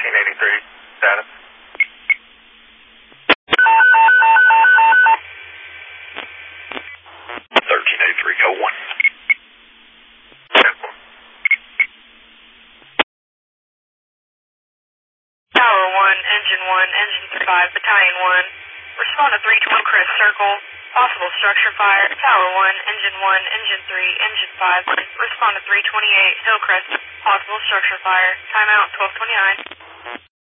1383 status. 1383, go 1. Tower 1, Engine 1, Engine 5, Battalion 1. Respond to 312 Crest Circle. Possible structure fire. Tower 1, Engine 1, Engine 3, Engine 5. Respond to 328 Hillcrest. Possible structure fire. Timeout 1229.